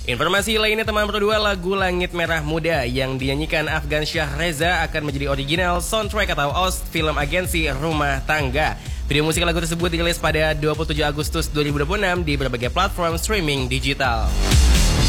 Informasi lainnya teman berdua, lagu Langit Merah Muda yang dinyanyikan Afgan Syah Reza akan menjadi original soundtrack atau OST film agensi Rumah Tangga. Video musik lagu tersebut dirilis pada 27 Agustus 2026 di berbagai platform streaming digital.